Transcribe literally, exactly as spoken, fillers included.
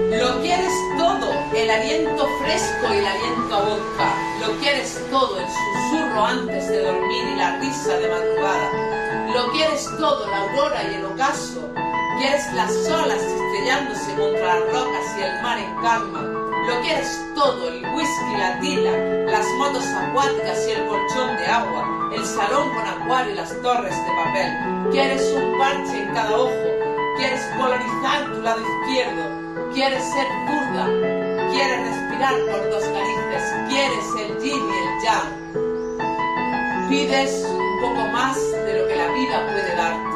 Lo quieres todo, el aliento fresco y el aliento a vodka. Lo quieres todo, el susurro antes de dormir y la risa de madrugada. Lo quieres todo, la aurora y el ocaso. Quieres las olas estrellándose contra las rocas y el mar en calma. Lo quieres todo, el whisky, la tila, las motos acuáticas y el colchón de agua, el salón con acuario y las torres de papel. Quieres un parche en cada ojo. Quieres polarizar tu lado izquierdo. Quieres ser zurda, quieres respirar por dos narices, quieres el yin y el yang. Pides un poco más de lo que la vida puede dar.